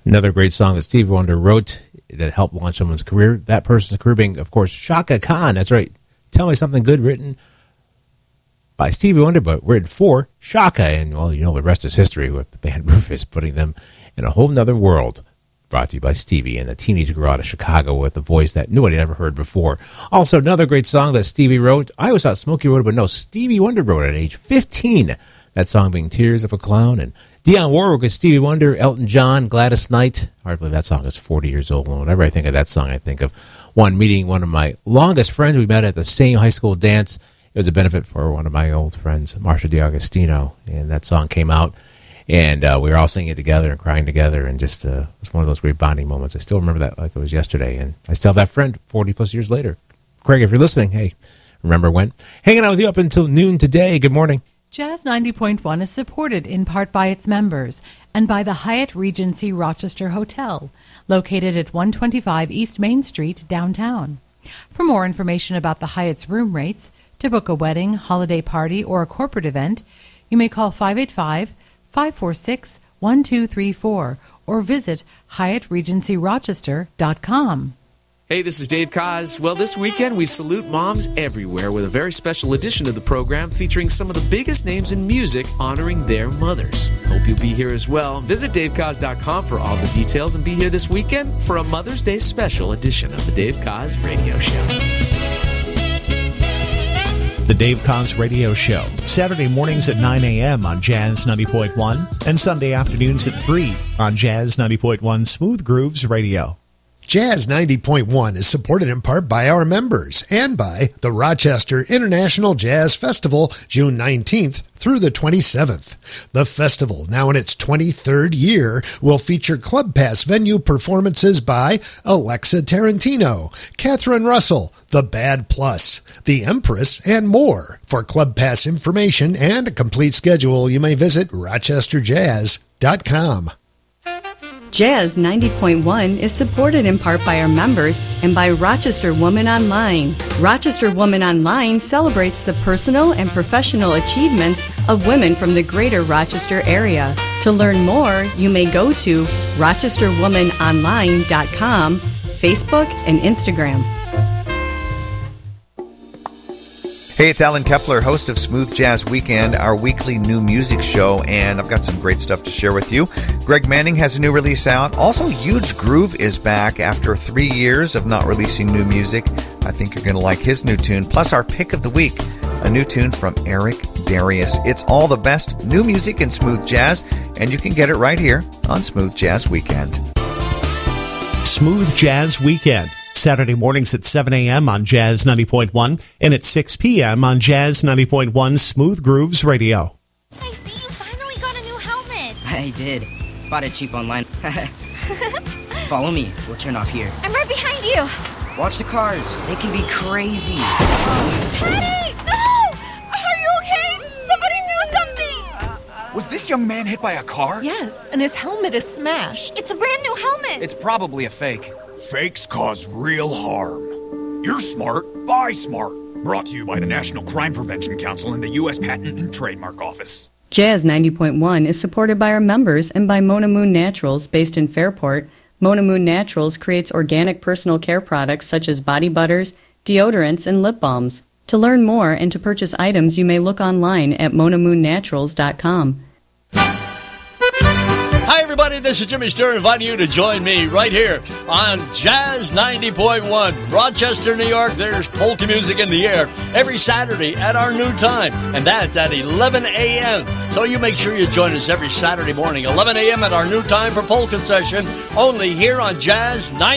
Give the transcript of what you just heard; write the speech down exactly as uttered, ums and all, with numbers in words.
Another great song that Stevie Wonder wrote that helped launch someone's career. That person's career being, of course, Chaka Khan. That's right. Tell Me Something Good, written by Stevie Wonder, but written for Chaka. And, well, you know, the rest is history with the band Rufus, putting them in a whole nother world. Brought to you by Stevie and a teenage girl out of Chicago with a voice that nobody had ever heard before. Also, another great song that Stevie wrote. I always thought Smokey wrote it, but no, Stevie Wonder wrote it at age fifteen. That song being Tears of a Clown. And Dionne Warwick with Stevie Wonder, Elton John, Gladys Knight. Hard to believe that song is forty years old. And whenever I think of that song, I think of one meeting one of my longest friends. We met at the same high school dance. It was a benefit for one of my old friends, Marsha D'Agostino. And that song came out. And uh, we were all singing it together and crying together, and just uh, it was one of those great bonding moments. I still remember that like it was yesterday, and I still have that friend forty-plus years later. Craig, if you're listening, hey, remember when? Hanging out with you up until noon today. Good morning. Jazz ninety point one is supported in part by its members and by the Hyatt Regency Rochester Hotel, located at one twenty-five East Main Street, downtown. For more information about the Hyatt's room rates, to book a wedding, holiday party, or a corporate event, you may call five eight five, five four six, one two three four or visit Hyatt Regency Rochester dot com. Hey, this is Dave Koz. Well, this weekend we salute moms everywhere with a very special edition of the program featuring some of the biggest names in music honoring their mothers. Hope you'll be here as well. Visit Dave Koz dot com for all the details and be here this weekend for a Mother's Day special edition of the Dave Koz Radio Show. The Dave Koz Radio Show, Saturday mornings at nine a.m. on Jazz ninety point one and Sunday afternoons at three on Jazz ninety point one Smooth Grooves Radio. Jazz ninety point one is supported in part by our members and by the Rochester International Jazz Festival, June nineteenth through the twenty-seventh. The festival, now in its twenty-third year, will feature Club Pass venue performances by Alexa Tarantino, Catherine Russell, The Bad Plus, The Empress, and more. For Club Pass information and a complete schedule, you may visit rochester jazz dot com. Jazz ninety point one is supported in part by our members and by Rochester Woman Online. Rochester Woman Online celebrates the personal and professional achievements of women from the greater Rochester area. To learn more, you may go to rochester woman online dot com, Facebook, and Instagram. Hey, it's Alan Kepler, host of Smooth Jazz Weekend, our weekly new music show, and I've got some great stuff to share with you. Greg Manning has a new release out. Also, Huge Groove is back after three years of not releasing new music. I think you're going to like his new tune. Plus, our pick of the week, a new tune from Eric Darius. It's all the best new music in smooth jazz, and you can get it right here on Smooth Jazz Weekend. Smooth Jazz Weekend, Saturday mornings at seven a.m. on Jazz ninety point one and at six p.m. on Jazz ninety point one Smooth Grooves Radio. I see you finally got a new helmet. I did. Bought it cheap online. Follow me. We'll turn off here. I'm right behind you. Watch the cars. They can be crazy. Teddy! No! Are you okay? Somebody do something! Was this young man hit by a car? Yes, and his helmet is smashed. It's a brand new helmet. It's probably a fake. Fakes cause real harm. You're smart, buy smart. Brought to you by the National Crime Prevention Council and the U S Patent and Trademark Office. Jazz ninety point one is supported by our members and by Mona Moon Naturals, based in Fairport. Mona Moon Naturals creates organic personal care products such as body butters, deodorants, and lip balms. To learn more and to purchase items, you may look online at mona moon naturals dot com. Hi, everybody. This is Jimmy Stewart inviting you to join me right here on Jazz ninety point one. Rochester, New York, there's polka music in the air every Saturday at our new time, and that's at eleven a.m. So you make sure you join us every Saturday morning, eleven a.m. at our new time for polka session, only here on Jazz ninety point one.